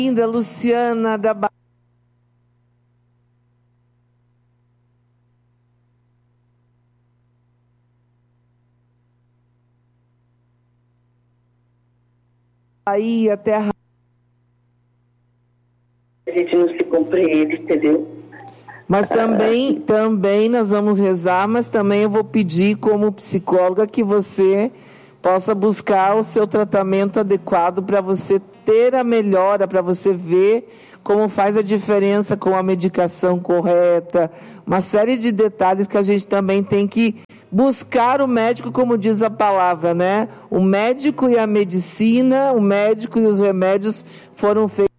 Linda Luciana da Bahia, terra. A gente não se compreende, entendeu? Mas também nós vamos rezar, mas também eu vou pedir como psicóloga que você possa buscar o seu tratamento adequado para você ter a melhora, para você ver como faz a diferença com a medicação correta, uma série de detalhes que a gente também tem que buscar o médico, como diz a palavra, né? O médico e a medicina, o médico e os remédios foram feitos